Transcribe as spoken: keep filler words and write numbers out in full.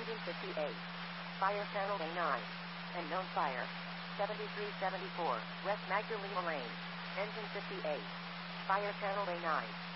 Engine fifty-eight. Fire channel A nine. And known fire. seventy-three seventy-four, West Magdalena Lane. Engine fifty-eight. Fire channel A nine.